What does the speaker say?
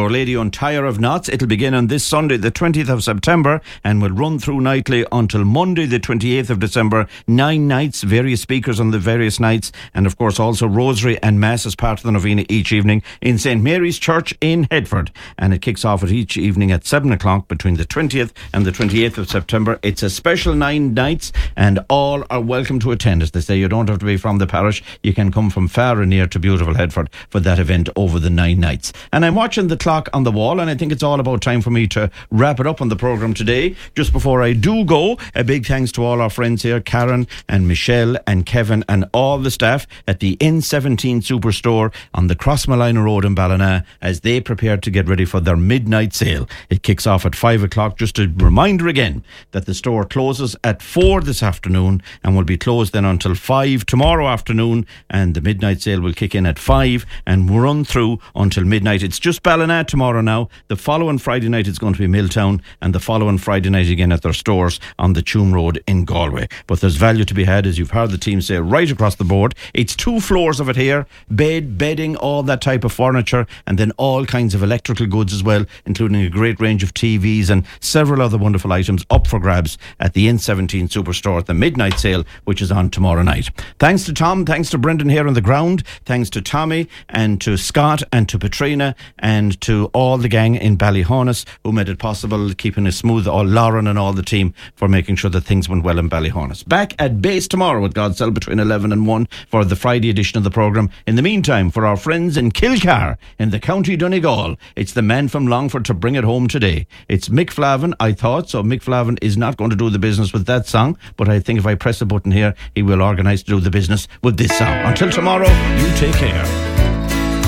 Our Lady Untier of Knots. It'll begin on this Sunday, the 20th of September, and will run through nightly until Monday, the 28th of December. 9 nights, various speakers on the various nights, and of course also Rosary and Mass as part of the novena each evening in St. Mary's Church in Headford. And it kicks off at each evening at 7 o'clock between the 20th and the 28th of September. It's a special 9 nights, and all are welcome to attend. As they say, you don't have to be from the parish. You can come from far and near to beautiful Headford for that event over the 9 nights. And I'm watching the clock on the wall, and I think it's all about time for me to wrap it up on the programme today. Just before I do go, a big thanks to all our friends here, Karen and Michelle and Kevin and all the staff at the N17 Superstore on the Crossmalina Road in Ballina as they prepare to get ready for their midnight sale. It kicks off at 5 o'clock. Just a reminder again that the store closes at 4 this afternoon and will be closed then until 5 tomorrow afternoon, and the midnight sale will kick in at 5 and run through until midnight. It's just Ballina tomorrow now. The following Friday night it's going to be Milltown, and the following Friday night again at their stores on the Tuam Road in Galway. But there's value to be had, as you've heard the team say, right across the board. It's 2 floors of it here, bedding, all that type of furniture, and then all kinds of electrical goods as well, including a great range of TVs and several other wonderful items up for grabs at the N17 Superstore at the midnight sale, which is on tomorrow night. Thanks to Tom, thanks to Brendan here on the ground, thanks to Tommy and to Scott and to Petrina and to all the gang in Ballyhonus who made it possible, keeping it smooth, all Lauren and all the team for making sure that things went well in Ballyhonus. Back at base tomorrow with God's Will between 11 and 1 for the Friday edition of the programme. In the meantime, for our friends in Kilcar in the County Donegal, it's the man from Longford to bring it home today. It's Mick Flavin, I thought, so Mick Flavin is not going to do the business with that song, but I think if I press a button here, he will organise to do the business with this song. Until tomorrow, you take care.